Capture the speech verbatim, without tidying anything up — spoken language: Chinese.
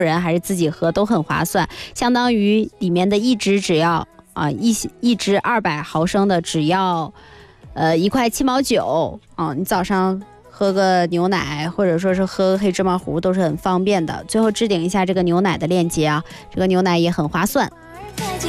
人还是自己喝都很划算，相当于里面的一支只要啊、呃、一一支二百毫升的只要呃一块七毛九啊，你早上喝个牛奶或者说是喝黑芝麻糊都是很方便的。最后置顶一下这个牛奶的链接啊，这个牛奶也很划算。